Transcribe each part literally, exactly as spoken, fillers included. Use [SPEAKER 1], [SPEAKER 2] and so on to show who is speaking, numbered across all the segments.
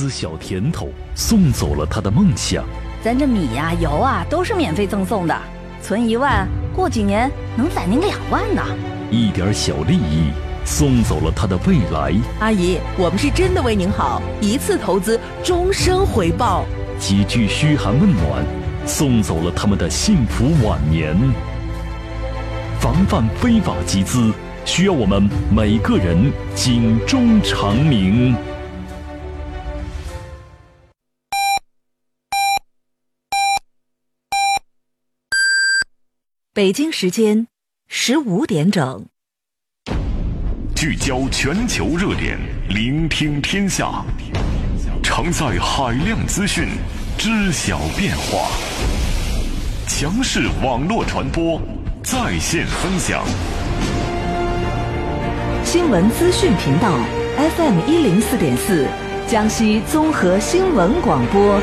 [SPEAKER 1] 丝小甜头，送走了他的梦想。
[SPEAKER 2] 咱这米呀、油啊都是免费赠送的，存一万，过几年能返您两万呢。
[SPEAKER 1] 一点小利益，送走了他的未来。
[SPEAKER 3] 阿姨，我们是真的为您好，一次投资，终身回报。
[SPEAKER 1] 几句嘘寒问暖，送走了他们的幸福晚年。防范非法集资，需要我们每个人警钟长鸣。
[SPEAKER 3] 北京时间十五点整。
[SPEAKER 4] 聚焦全球热点，聆听天下，承载海量资讯，知晓变化。强势网络传播，在线分享。
[SPEAKER 3] 新闻资讯频道 F M 一零四点四，江西综合新闻广播。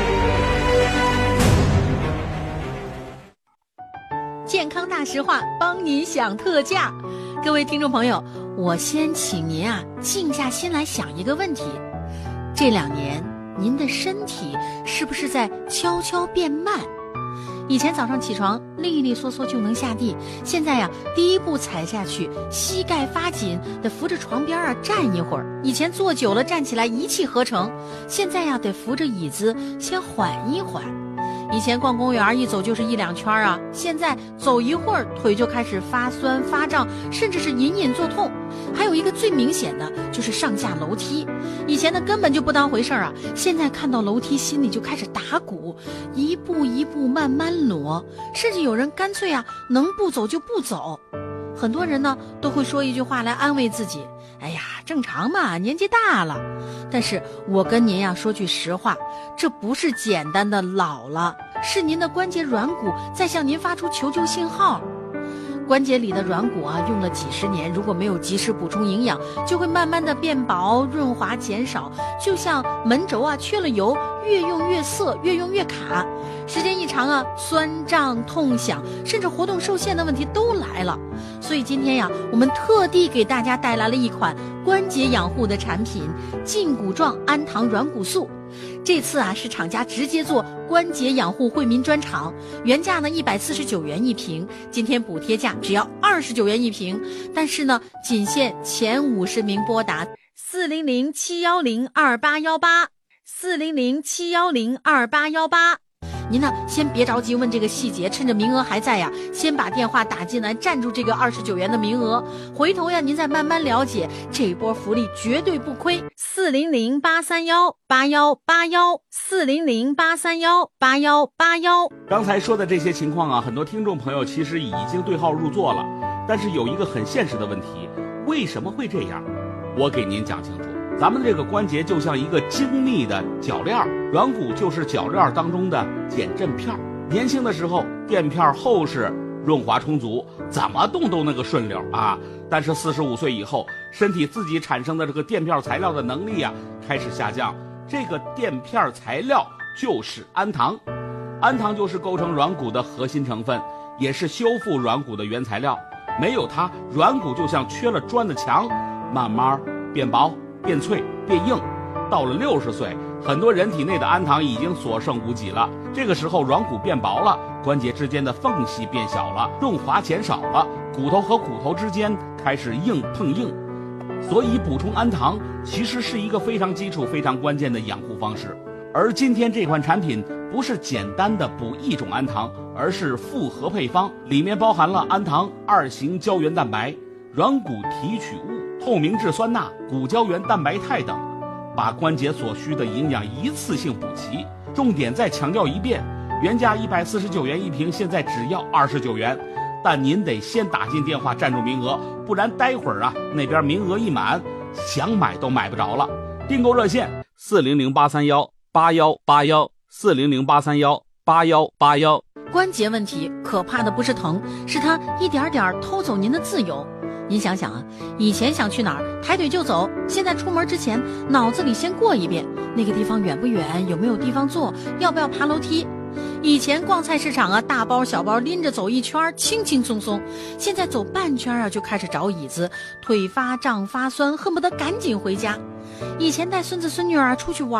[SPEAKER 5] 健康大实话，帮您享特价。各位听众朋友，我先请您啊静下心来想一个问题：这两年您的身体是不是在悄悄变慢？以前早上起床利利索索就能下地，现在呀第一步踩下去膝盖发紧，得扶着床边啊站一会儿。以前坐久了站起来一气呵成，现在呀得扶着椅子先缓一缓。以前逛公园一走就是一两圈啊，现在走一会儿腿就开始发酸发胀，甚至是隐隐作痛。还有一个最明显的就是上下楼梯，以前呢根本就不当回事啊，现在看到楼梯心里就开始打鼓，一步一步慢慢挪，甚至有人干脆啊能不走就不走。很多人呢都会说一句话来安慰自己，哎呀正常嘛，年纪大了。但是我跟您呀说句实话，这不是简单的老了，是您的关节软骨在向您发出求救信号。关节里的软骨啊用了几十年，如果没有及时补充营养，就会慢慢的变薄，润滑减少，就像门轴啊缺了油，越用越涩，越用越卡。时间一长啊，酸胀痛响，甚至活动受限的问题都来了。所以今天呀，我们特地给大家带来了一款关节养护的产品——胫骨状氨糖软骨素。这次啊是厂家直接做关节养护惠民专场，原价呢一百四十九元一瓶，今天补贴价只要二十九元一瓶。但是呢，仅限前五十名拨打四零零七幺零二八幺八四零零七幺零二八幺八。您呢，先别着急问这个细节，趁着名额还在呀，先把电话打进来，占住这个二十九元的名额。回头呀，您再慢慢了解，这一波福利绝对不亏。四零零八三幺八幺八幺，四零零八三幺八幺八幺。
[SPEAKER 6] 刚才说的这些情况啊，很多听众朋友其实已经对号入座了，但是有一个很现实的问题，为什么会这样？我给您讲清楚。咱们这个关节就像一个精密的铰链，软骨就是铰链当中的减震片。年轻的时候垫片厚实，润滑充足，怎么动都那个顺溜啊。但是四十五岁以后，身体自己产生的这个垫片材料的能力啊开始下降。这个垫片材料就是氨糖，氨糖就是构成软骨的核心成分，也是修复软骨的原材料。没有它，软骨就像缺了砖的墙，慢慢变薄变脆变硬。到了六十岁，很多人体内的氨糖已经所剩无几了。这个时候软骨变薄了，关节之间的缝隙变小了，润滑减少了，骨头和骨头之间开始硬碰硬。所以补充氨糖其实是一个非常基础非常关键的养护方式。而今天这款产品不是简单的补一种氨糖，而是复合配方，里面包含了氨糖、二型胶原蛋白、软骨提取物、透明质酸钠、骨胶原蛋白肽等，把关节所需的营养一次性补齐。重点再强调一遍，原价一百四十九元一瓶，现在只要二十九元。但您得先打进电话占住名额，不然待会儿啊那边名额一满，想买都买不着了。订购热线四零零八三幺八幺八幺四零零八三幺八幺八幺。
[SPEAKER 5] 关节问题可怕的不是疼，是它一点点偷走您的自由。您想想啊，以前想去哪儿抬腿就走，现在出门之前脑子里先过一遍那个地方远不远，有没有地方坐，要不要爬楼梯。以前逛菜市场啊，大包小包拎着走一圈轻轻松松，现在走半圈啊就开始找椅子，腿发胀发酸，恨不得赶紧回家。以前带孙子孙女儿出去玩那是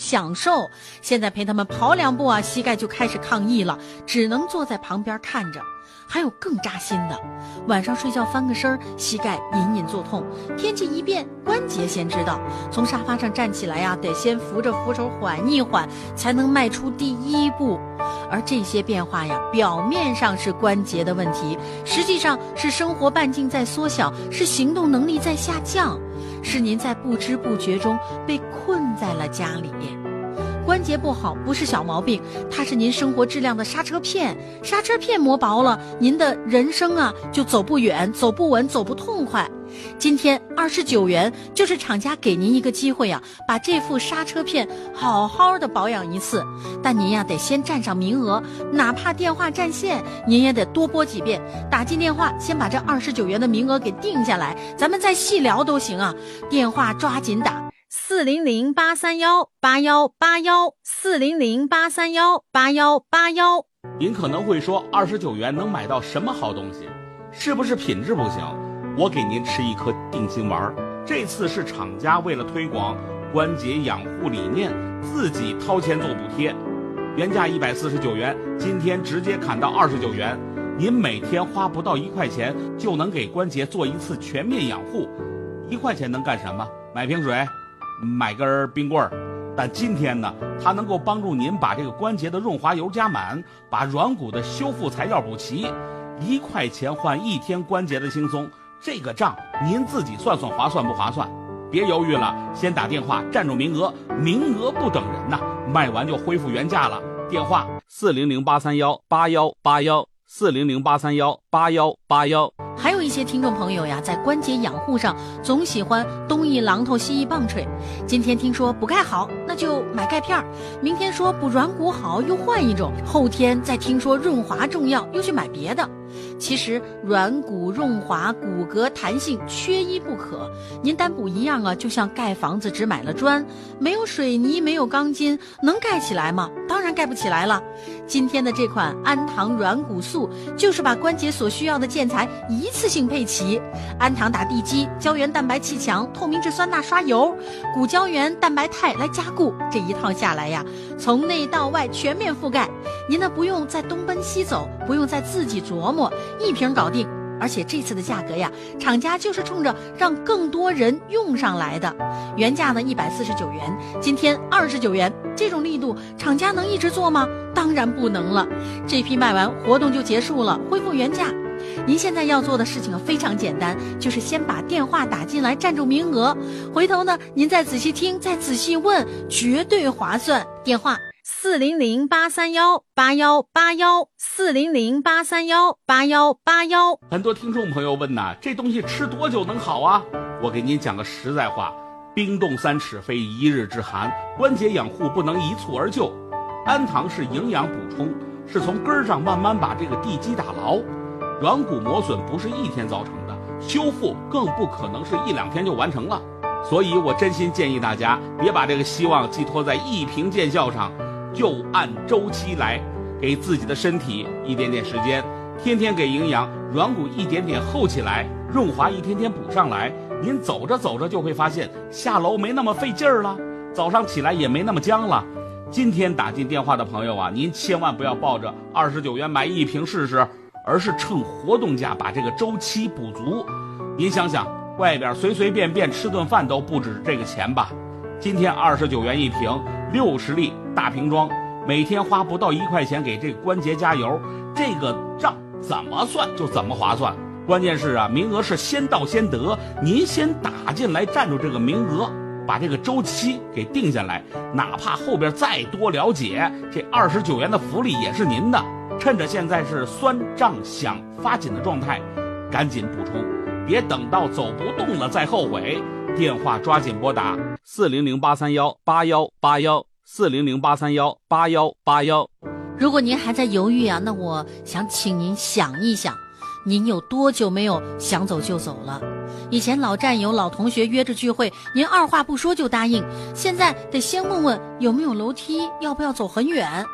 [SPEAKER 5] 享受。现在陪他们跑两步啊，膝盖就开始抗议了，只能坐在旁边看着。还有更扎心的，晚上睡觉翻个身，膝盖隐隐作痛，天气一变，关节先知道，从沙发上站起来呀、啊，得先扶着扶手缓一缓，才能迈出第一步。而这些变化呀，表面上是关节的问题，实际上是生活半径在缩小，是行动能力在下降，是您在不知不觉中被困在了家里。关节不好不是小毛病，它是您生活质量的刹车片，刹车片磨薄了，您的人生啊就走不远，走不稳，走不痛快。今天二十九元就是厂家给您一个机会啊，把这副刹车片好好的保养一次，但您呀得先占上名额，哪怕电话占线，您也得多拨几遍，打进电话先把这二十九元的名额给定下来，咱们再细聊都行啊，电话抓紧打。四零零八三幺八幺八幺，四零零八三幺八幺八幺。
[SPEAKER 6] 您可能会说，二十九元能买到什么好东西？是不是品质不行？我给您吃一颗定心丸。这次是厂家为了推广关节养护理念，自己掏钱做补贴，原价一百四十九元，今天直接砍到二十九元。您每天花不到一块钱，就能给关节做一次全面养护。一块钱能干什么？买瓶水，买根冰棍儿。但今天呢，它能够帮助您把这个关节的润滑油加满，把软骨的修复材料补齐。一块钱换一天关节的轻松，这个账您自己算算划算不划算？别犹豫了，先打电话占住名额，名额不等人呐，卖完就恢复原价了。电话四零零八三幺八幺八幺，四零零八三幺八幺八幺。
[SPEAKER 5] 还有一些听众朋友呀，在关节养护上总喜欢东一榔头西一棒槌。今天听说补钙好，那就买钙片；明天说补软骨好，又换一种；后天再听说润滑重要，又去买别的。其实软骨润滑、骨骼弹性缺一不可。您单补一样啊，就像盖房子只买了砖，没有水泥，没有钢筋，能盖起来吗？当然盖不起来了。今天的这款安堂软骨素，就是把关节所需要的建材一次性配齐。安堂打地基，胶原蛋白气墙，透明质酸钠刷油，骨胶原蛋白肽来加固，这一套下来呀，从内到外全面覆盖。您呢不用再东奔西走，不用再自己琢磨，一瓶搞定。而且这次的价格呀，厂家就是冲着让更多人用上来的。原价呢一百四十九元，今天二十九元，这种力度厂家能一直做吗？当然不能了。这批卖完活动就结束了，恢复原价。您现在要做的事情非常简单，就是先把电话打进来占住名额，回头呢您再仔细听，再仔细问，绝对划算。电话四零零八三幺八幺八幺，四零零八三幺八幺八幺。
[SPEAKER 6] 很多听众朋友问呐，这东西吃多久能好啊？我给您讲个实在话，冰冻三尺非一日之寒，关节养护不能一蹴而就。安堂是营养补充，是从根儿上慢慢把这个地基打牢。软骨磨损不是一天造成的，修复更不可能是一两天就完成了。所以我真心建议大家别把这个希望寄托在一瓶见效上，就按周期来，给自己的身体一点点时间，天天给营养，软骨一点点厚起来，润滑一天天补上来。您走着走着就会发现下楼没那么费劲儿了，早上起来也没那么僵了。今天打进电话的朋友啊，您千万不要抱着二十九元买一瓶试试，而是趁活动价把这个周期补足。您想想，外边随随便便吃顿饭都不止这个钱吧？今天二十九元一瓶，六十粒大瓶装，每天花不到一块钱给这个关节加油，这个账怎么算就怎么划算。关键是啊，名额是先到先得，您先打进来占住这个名额，把这个周期给定下来，哪怕后边再多了解，这二十九元的福利也是您的。趁着现在是酸胀想发紧的状态，赶紧补充，别等到走不动了再后悔。电话抓紧拨打四零零八三幺八幺八幺，四零零八三幺八幺八幺。
[SPEAKER 5] 如果您还在犹豫啊，那我想请您想一想，您有多久没有想走就走了？以前老战友老同学约着聚会，您二话不说就答应，现在得先问问有没有楼梯，要不要走很远。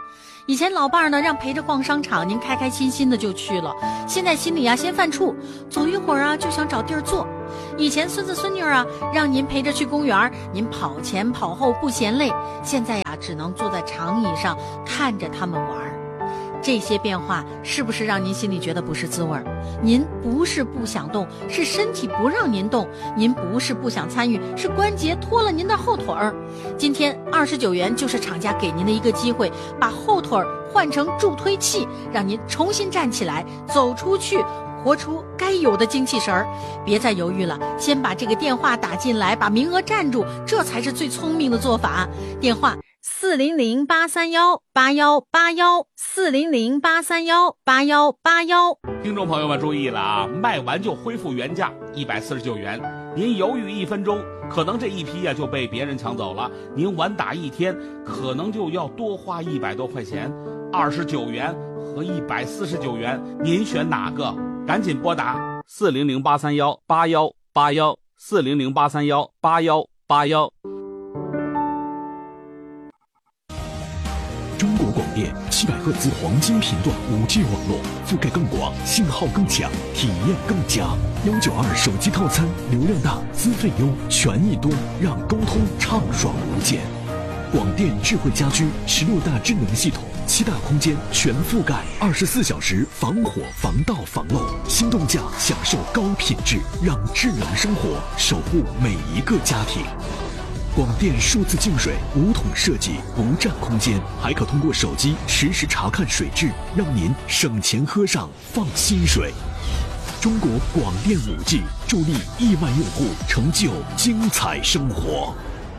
[SPEAKER 5] 以前老伴儿呢让陪着逛商场，您开开心心的就去了，现在心里啊先犯怵，走一会儿啊就想找地儿坐。以前孙子孙女啊让您陪着去公园，您跑前跑后不嫌累，现在呀只能坐在长椅上看着他们玩。这些变化是不是让您心里觉得不是滋味？您不是不想动，是身体不让您动；您不是不想参与，是关节拖了您的后腿儿。今天二十九元就是厂家给您的一个机会，把后腿儿换成助推器，让您重新站起来，走出去，活出该有的精气神儿。别再犹豫了，先把这个电话打进来，把名额占住，这才是最聪明的做法。电话四零零八三幺八幺八幺，四零零八三幺八幺八幺。
[SPEAKER 6] 听众朋友们注意了啊，卖完就恢复原价一百四十九元，您犹豫一分钟，可能这一批呀就被别人抢走了，您晚打一天，可能就要多花一百多块钱。二十九元和一百四十九元，您选哪个？赶紧拨打四零零八三幺八幺八幺，四零零八三幺八幺八幺。
[SPEAKER 7] 中国广电七百赫兹黄金频段 五 G 网络，覆盖更广，信号更强，体验更佳。幺九二手机套餐，流量大，资费优，权益多，让沟通畅爽无间。广电智慧家居十六大智能系统，七大空间全覆盖，二十四小时防火防盗防漏，心动价享受高品质，让智能生活守护每一个家庭。广电数字净水无桶设计，不占空间，还可通过手机实时查看水质，让您省钱喝上放心水。中国广电 五 G 助力亿万用户成就精彩生活。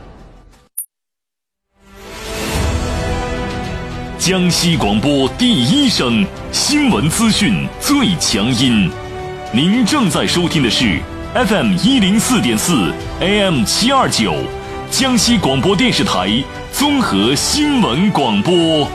[SPEAKER 1] 江西广播第一声，新闻资讯最强音。您正在收听的是 F M 一零四点四 A M 七二九。江西广播电视台综合新闻广播。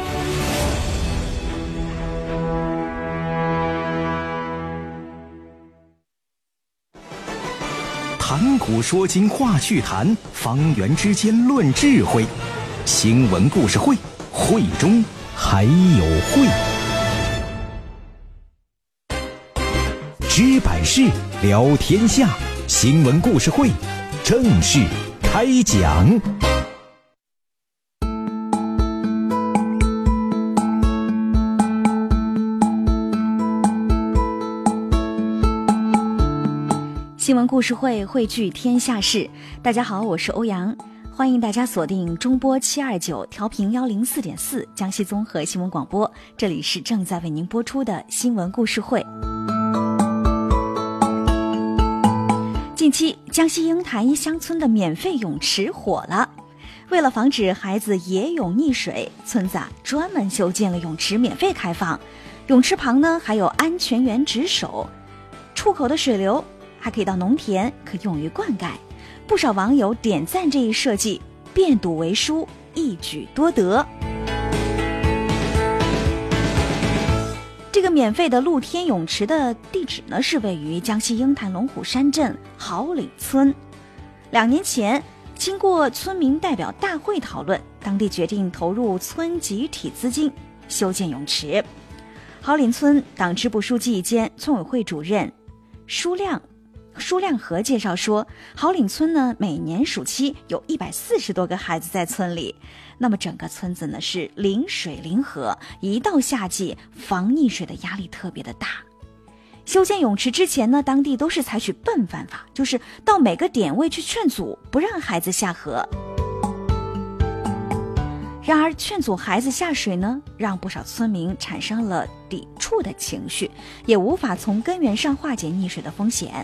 [SPEAKER 8] 谈古说今话趣谈，方圆之间论智慧。新闻故事会，会中还有会。知百事，聊天下，新闻故事会正式开讲。
[SPEAKER 2] 新闻故事会汇聚天下事，大家好，我是欧阳，欢迎大家锁定中波七二九调频幺零四点四江西综合新闻广播，这里是正在为您播出的新闻故事会。近期，江西鹰潭一乡村的免费泳池火了。为了防止孩子野泳溺水，村子啊专门修建了泳池，免费开放。泳池旁呢还有安全员值守，出口的水流还可以到农田，可用于灌溉。不少网友点赞这一设计，变堵为疏，一举多得。这个免费的露天泳池的地址呢，是位于江西鹰潭龙虎山镇好岭村。两年前，经过村民代表大会讨论，当地决定投入村集体资金修建泳池。好岭村党支部书记兼村委会主任舒亮舒亮和介绍说，好岭村呢每年暑期有一百四十多个孩子在村里，那么整个村子呢是临水临河，一到夏季防溺水的压力特别的大。修建泳池之前呢，当地都是采取笨办法，就是到每个点位去劝阻，不让孩子下河。然而劝阻孩子下水呢，让不少村民产生了抵触的情绪，也无法从根源上化解溺水的风险。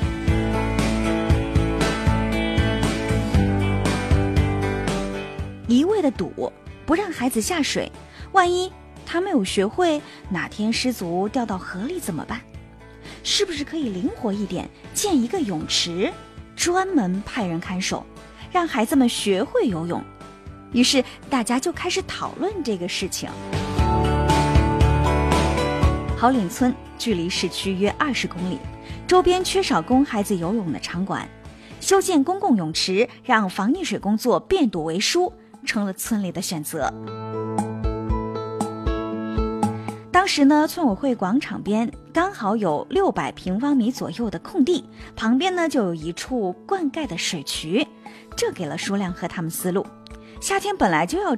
[SPEAKER 2] 一味的堵，不让孩子下水，万一他没有学会，哪天失足掉到河里怎么办？是不是可以灵活一点，建一个泳池，专门派人看守，让孩子们学会游泳？于是大家就开始讨论这个事情。好岭村距离市区约二十公里，周边缺少供孩子游泳的场馆，修建公共泳池，让防溺水工作变堵为疏，成了村里的选择。 当时呢，村委会广场边刚好有六百平方米左右的空地，旁边呢就有一处灌溉的水渠，这给了舒亮和他们思路。夏天本来就要